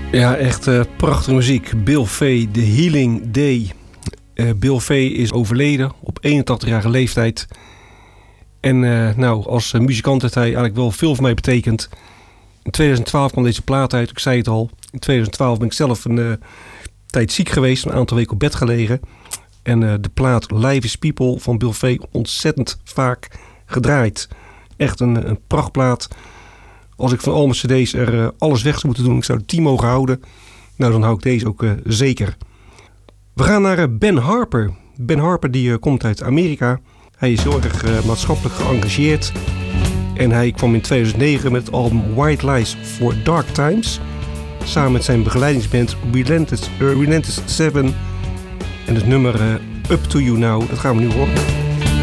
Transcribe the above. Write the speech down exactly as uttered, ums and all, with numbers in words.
Ja, echt uh, prachtige muziek. Bill Fay, The Healing Day. Uh, Bill Fay is overleden op eenentachtigjarige leeftijd. En uh, nou, als uh, muzikant heeft hij eigenlijk wel veel voor mij betekend. In twintig twaalf kwam deze plaat uit, ik zei het al. In twintig twaalf ben ik zelf een uh, tijd ziek geweest, een aantal weken op bed gelegen. En uh, de plaat Life is People van Bill Fay ontzettend vaak gedraaid. Echt een, een prachtplaat. Als ik van al mijn cd's er uh, alles weg zou moeten doen, ik zou de tien mogen houden. Nou, dan hou ik deze ook uh, zeker. We gaan naar uh, Ben Harper. Ben Harper die uh, komt uit Amerika. Hij is heel erg uh, maatschappelijk geëngageerd. En hij kwam in tweeduizend negen met het album White Lies for Dark Times. Samen met zijn begeleidingsband Relentless, uh, Relentless Seven. En het nummer uh, Up to You Now, dat gaan we nu horen.